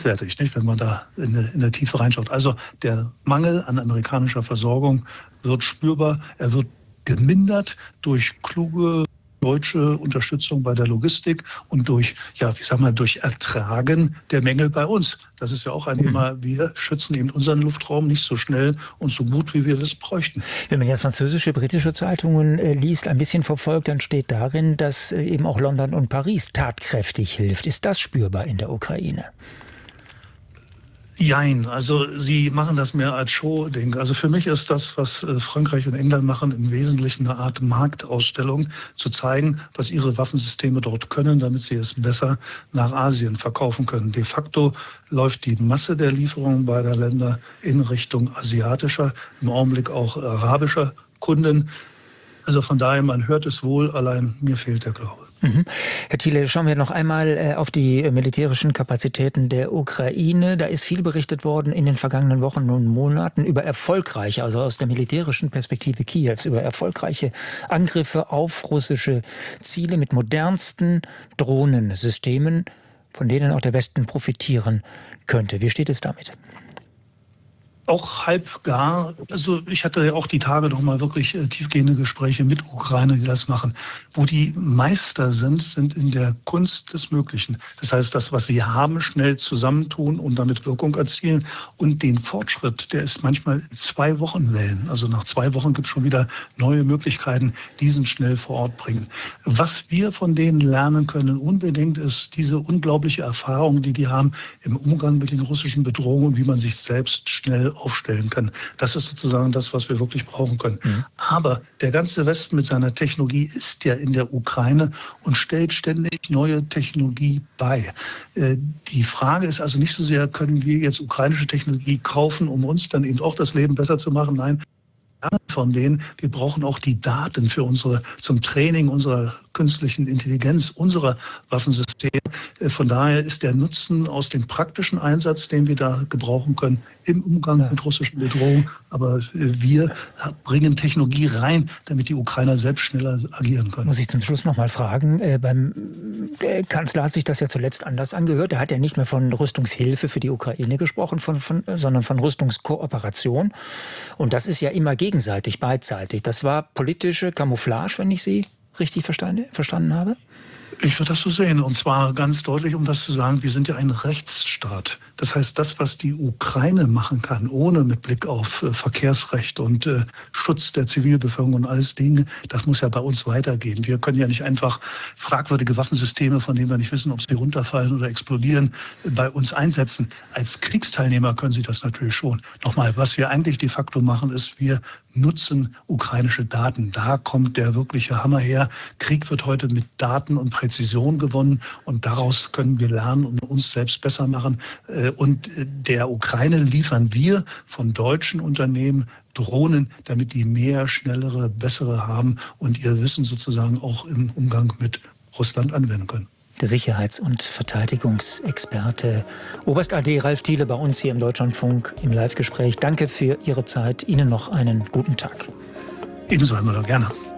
fertig, nicht, wenn man da in der Tiefe reinschaut. Also der Mangel an amerikanischer Versorgung wird spürbar. Er wird gemindert durch kluge deutsche Unterstützung bei der Logistik und durch Ertragen der Mängel bei uns. Das ist ja auch ein Thema. Wir schützen eben unseren Luftraum nicht so schnell und so gut, wie wir das bräuchten. Wenn man jetzt französische, britische Zeitungen liest, ein bisschen verfolgt, dann steht darin, dass eben auch London und Paris tatkräftig hilft. Ist das spürbar in der Ukraine? Jein, also sie machen das mehr als Show-Ding. Also für mich ist das, was Frankreich und England machen, im Wesentlichen eine Art Marktausstellung, zu zeigen, was ihre Waffensysteme dort können, damit sie es besser nach Asien verkaufen können. De facto läuft die Masse der Lieferungen beider Länder in Richtung asiatischer, im Augenblick auch arabischer Kunden. Also von daher, man hört es wohl, allein mir fehlt der Glaube. Herr Thiele, schauen wir noch einmal auf die militärischen Kapazitäten der Ukraine. Da ist viel berichtet worden in den vergangenen Wochen und Monaten über erfolgreiche, also aus der militärischen Perspektive Kiews, über erfolgreiche Angriffe auf russische Ziele mit modernsten Drohnensystemen, von denen auch der Westen profitieren könnte. Wie steht es damit? Auch halb gar. Also ich hatte ja auch die Tage noch mal wirklich tiefgehende Gespräche mit Ukraine, die das machen. Wo die Meister sind in der Kunst des Möglichen. Das heißt, das, was sie haben, schnell zusammentun und damit Wirkung erzielen. Und den Fortschritt, der ist manchmal in 2 Wochenwellen. Also nach 2 Wochen gibt es schon wieder neue Möglichkeiten, diesen schnell vor Ort bringen. Was wir von denen lernen können unbedingt, ist diese unglaubliche Erfahrung, die haben im Umgang mit den russischen Bedrohungen, wie man sich selbst schnell aufstellen kann. Das ist sozusagen das, was wir wirklich brauchen können. Aber der ganze Westen mit seiner Technologie ist ja in der Ukraine und stellt ständig neue Technologie bei. Die Frage ist also nicht so sehr, können wir jetzt ukrainische Technologie kaufen, um uns dann eben auch das Leben besser zu machen? Nein, von denen, wir brauchen auch die Daten für zum Training unserer künstlichen Intelligenz, unserer Waffensysteme. Von daher ist der Nutzen aus dem praktischen Einsatz, den wir da gebrauchen können, im Umgang mit russischen Bedrohungen. Aber wir bringen Technologie rein, damit die Ukrainer selbst schneller agieren können. Muss ich zum Schluss noch mal fragen, beim Kanzler hat sich das ja zuletzt anders angehört. Er hat ja nicht mehr von Rüstungshilfe für die Ukraine gesprochen, sondern von Rüstungskooperation. Und das ist ja immer gegenseitig, beidseitig. Das war politische Camouflage, wenn ich Sie richtig verstanden habe? Ich würde das so sehen, und zwar ganz deutlich, um das zu sagen, wir sind ja ein Rechtsstaat. Das heißt, das, was die Ukraine machen kann, ohne mit Blick auf Verkehrsrecht und Schutz der Zivilbevölkerung und alles Dinge, das muss ja bei uns weitergehen. Wir können ja nicht einfach fragwürdige Waffensysteme, von denen wir nicht wissen, ob sie runterfallen oder explodieren, bei uns einsetzen. Als Kriegsteilnehmer können sie das natürlich schon. Nochmal, was wir eigentlich de facto machen, ist, wir nutzen ukrainische Daten. Da kommt der wirkliche Hammer her. Krieg wird heute mit Daten und Präzision gewonnen und daraus können wir lernen und uns selbst besser machen. Und der Ukraine liefern wir von deutschen Unternehmen Drohnen, damit die mehr, schnellere, bessere haben und ihr Wissen sozusagen auch im Umgang mit Russland anwenden können. Der Sicherheits- und Verteidigungsexperte Oberst AD Ralf Thiele bei uns hier im Deutschlandfunk im Live-Gespräch. Danke für Ihre Zeit. Ihnen noch einen guten Tag. Ebenso, Herr Müller, gerne.